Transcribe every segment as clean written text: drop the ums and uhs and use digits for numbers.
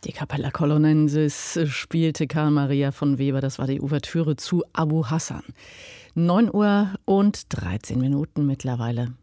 Die Capella Colonensis spielte Carl Maria von Weber. Das war die Ouvertüre zu Abu Hassan. 9 Uhr und 13 Minuten mittlerweile.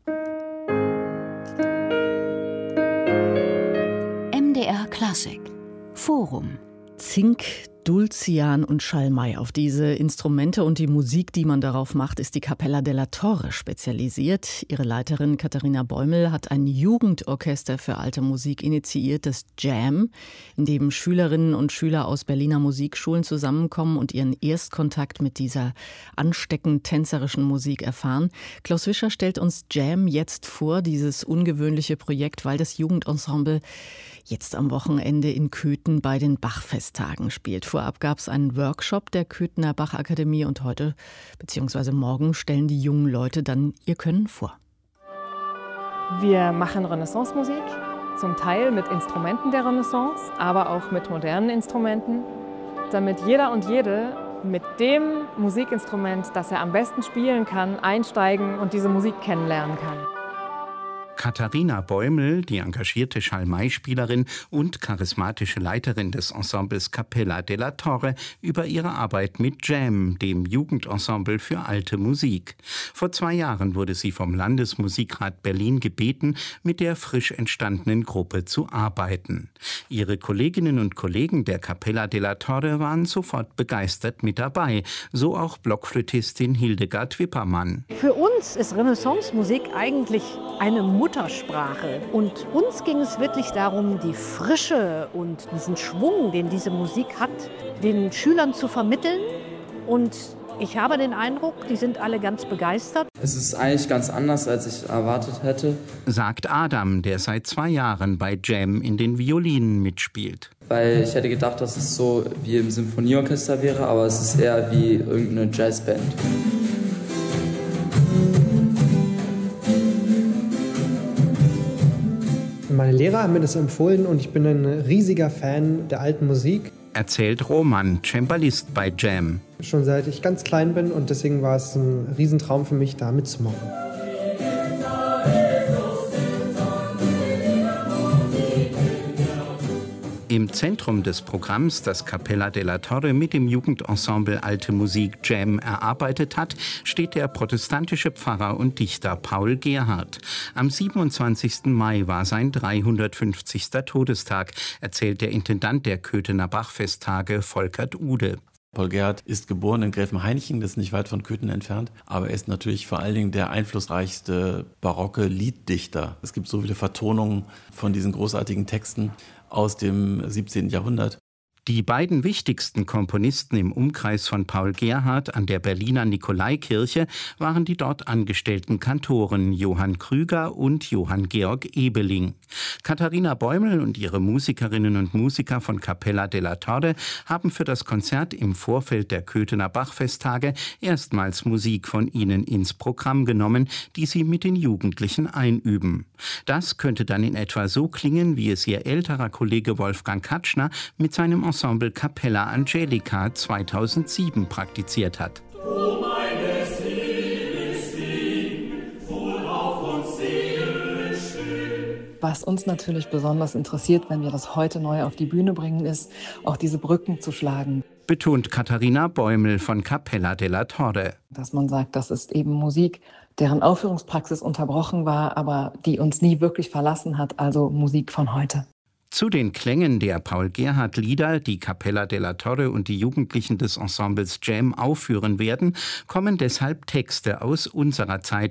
MDR Klassik Forum. Zink, Dulcian und Schalmei. Auf diese Instrumente und die Musik, die man darauf macht, ist die Capella della Torre spezialisiert. Ihre Leiterin Katharina Bäumel hat ein Jugendorchester für alte Musik initiiert, das Jam, in dem Schülerinnen und Schüler aus Berliner Musikschulen zusammenkommen und ihren Erstkontakt mit dieser ansteckend tänzerischen Musik erfahren. Klaus Wischer stellt uns Jam jetzt vor, dieses ungewöhnliche Projekt, weil das Jugendensemble jetzt am Wochenende in Köthen bei den Bachfesttagen spielt. Vorab gab es einen Workshop der Köthener Bachakademie und heute bzw. morgen stellen die jungen Leute dann ihr Können vor. Wir machen Renaissance-Musik, zum Teil mit Instrumenten der Renaissance, aber auch mit modernen Instrumenten, damit jeder und jede mit dem Musikinstrument, das er am besten spielen kann, einsteigen und diese Musik kennenlernen kann. Katharina Bäumel, die engagierte Schalmei-Spielerin und charismatische Leiterin des Ensembles Capella della Torre, über ihre Arbeit mit Jam, dem Jugendensemble für alte Musik. Vor 2 Jahren wurde sie vom Landesmusikrat Berlin gebeten, mit der frisch entstandenen Gruppe zu arbeiten. Ihre Kolleginnen und Kollegen der Capella della Torre waren sofort begeistert mit dabei, so auch Blockflötistin Hildegard Wippermann. Für uns ist Renaissance-Musik eigentlich eine Muttersprache. Und uns ging es wirklich darum, die Frische und diesen Schwung, den diese Musik hat, den Schülern zu vermitteln. Und ich habe den Eindruck, die sind alle ganz begeistert. Es ist eigentlich ganz anders, als ich erwartet hätte, sagt Adam, der seit 2 Jahren bei Jam in den Violinen mitspielt. Weil ich hätte gedacht, dass es so wie im Symphonieorchester wäre, aber es ist eher wie irgendeine Jazzband. Meine Lehrer haben mir das empfohlen und ich bin ein riesiger Fan der alten Musik. Erzählt Roman, Cembalist bei Jam. Schon seit ich ganz klein bin und deswegen war es ein Riesentraum für mich, da mitzumachen. Im Zentrum des Programms, das Capella della Torre mit dem Jugendensemble Alte Musik Jam erarbeitet hat, steht der protestantische Pfarrer und Dichter Paul Gerhardt. Am 27. Mai war sein 350. Todestag, erzählt der Intendant der Köthener Bachfesttage Volkert Ude. Paul Gerhardt ist geboren in Gräfenhainichen, das ist nicht weit von Köthen entfernt, aber er ist natürlich vor allen Dingen der einflussreichste barocke Lieddichter. Es gibt so viele Vertonungen von diesen großartigen Texten aus dem 17. Jahrhundert. Die beiden wichtigsten Komponisten im Umkreis von Paul Gerhardt an der Berliner Nikolaikirche waren die dort angestellten Kantoren Johann Krüger und Johann Georg Ebeling. Katharina Bäumel und ihre Musikerinnen und Musiker von Capella della Torre haben für das Konzert im Vorfeld der Köthener Bachfesttage erstmals Musik von ihnen ins Programm genommen, die sie mit den Jugendlichen einüben. Das könnte dann in etwa so klingen, wie es ihr älterer Kollege Wolfgang Katschner mit seinem Ensemble Capella Angelica 2007 praktiziert hat. Was uns natürlich besonders interessiert, wenn wir das heute neu auf die Bühne bringen, ist, auch diese Brücken zu schlagen. Betont Katharina Bäumel von Capella della Torre. Dass man sagt, das ist eben Musik, deren Aufführungspraxis unterbrochen war, aber die uns nie wirklich verlassen hat, also Musik von heute. Zu den Klängen der Paul Gerhardt-Lieder, die Capella della Torre und die Jugendlichen des Ensembles Jam aufführen werden, kommen deshalb Texte aus unserer Zeit,